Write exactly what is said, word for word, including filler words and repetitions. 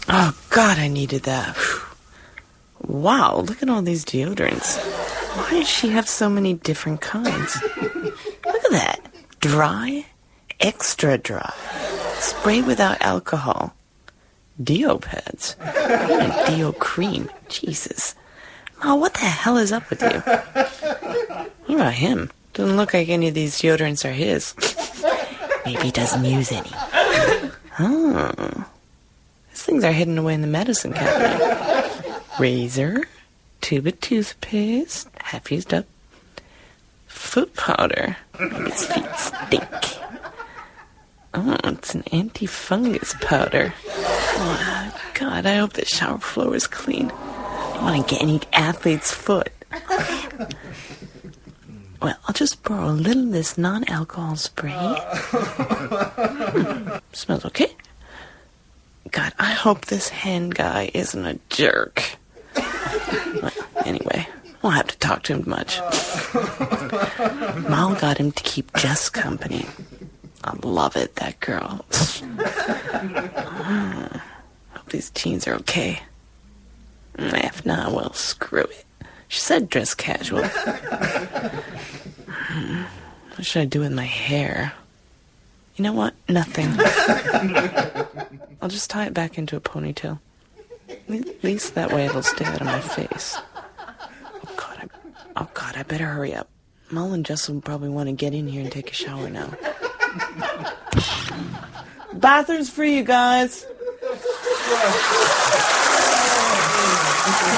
Oh, God, I needed that. Wow, look at all these deodorants. Why does she have so many different kinds? Look at that. Dry, extra dry, spray without alcohol, deo pads, and deo cream. Jesus. Oh, what the hell is up with you? What about him? Doesn't look like any of these deodorants are his. Maybe he doesn't use any. Oh. These things are hidden away in the medicine cabinet. Razor, tube of toothpaste, half used up, foot powder. Maybe his feet stink. Oh, it's an anti-fungus powder. Oh, God, I hope the shower floor is clean. I don't want to get any athlete's foot. Well, I'll just borrow a little of this non-alcohol spray. Mm, smells okay. God, I hope this hen guy isn't a jerk. Well, anyway, won't have to talk to him much. Mal got him to keep Jess company. I love it, that girl. mm, hope these teens are okay. If not, well, screw it. She said dress casual. Hmm, what should I do with my hair? You know what? Nothing. I'll just tie it back into a ponytail. At least that way it'll stay out of my face. Oh, God, I, oh, God, I better hurry up. Mull and Jess will probably want to get in here and take a shower now. Bathroom's free, you guys.